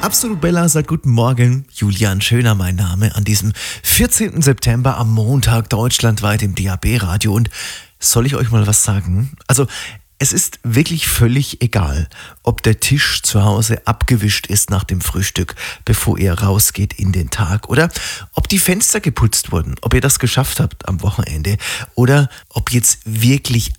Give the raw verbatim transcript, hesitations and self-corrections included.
Absolut Bella sagt guten Morgen. Julian Schöner mein Name an diesem vierzehnten September am Montag deutschlandweit im D A B-Radio. Und soll ich euch mal was sagen? Also es ist wirklich völlig egal, ob der Tisch zu Hause abgewischt ist nach dem Frühstück, bevor ihr rausgeht in den Tag, oder ob die Fenster geputzt wurden, ob ihr das geschafft habt am Wochenende oder ob jetzt wirklich